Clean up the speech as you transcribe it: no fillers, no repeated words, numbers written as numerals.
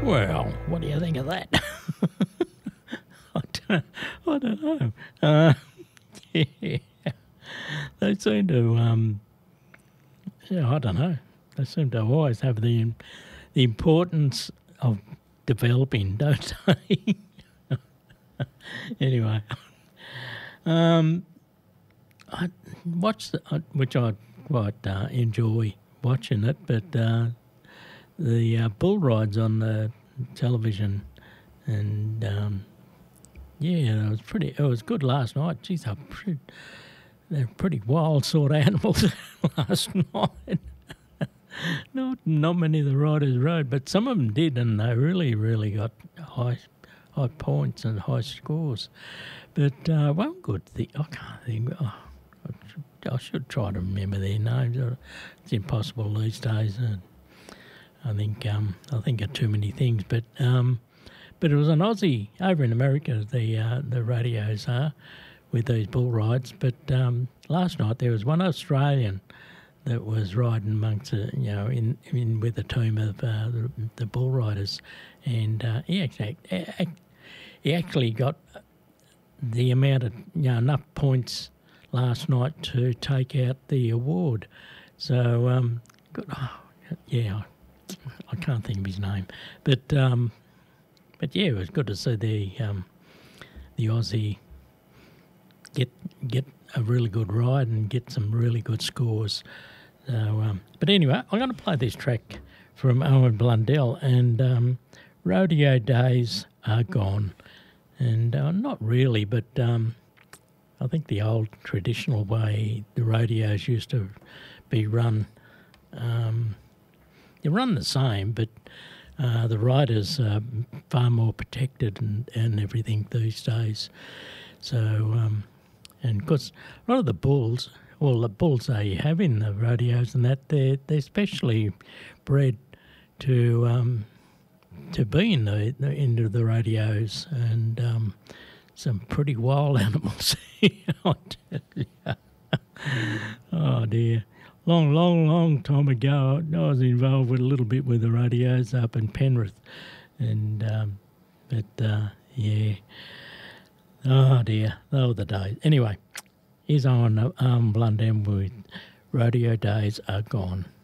Well, what do you think of that? I don't know. Yeah, they seem to, I don't know. They seem to always have the importance of developing, don't they? Anyway, I watched which I quite enjoy watching it, but the bull rides on the television, and yeah, it was good last night. Geez, they're pretty wild sort of animals last night. Not many of the riders rode, but some of them did, and they really got high points and high scores. But one good thing, I can't think. I should try to remember their names. It's impossible these days. I think of too many things. But it was an Aussie over in America. The radios are with these bull rides. But last night there was one Australian that was riding amongst in with a team of the bull riders, and he actually got the amount of enough points last night to take out the award. So good. I can't think of his name, but yeah, it was good to see the Aussie get a really good ride and get some really good scores. So, but anyway, I'm going to play this track from Owen Blundell, and rodeo days are gone. And not really, but I think the old traditional way the rodeos used to be run, they run the same, but the riders are far more protected and everything these days. So, and of course, a lot of the bulls they have in the rodeos and that, they're specially bred to be into the rodeos, and some pretty wild animals. I tell you. Oh dear. Long time ago, I was involved with a little bit with the rodeos up in Penrith, and yeah. Oh dear, those were the days. Anyway, here's on Blundell with Rodeo Days Are Gone.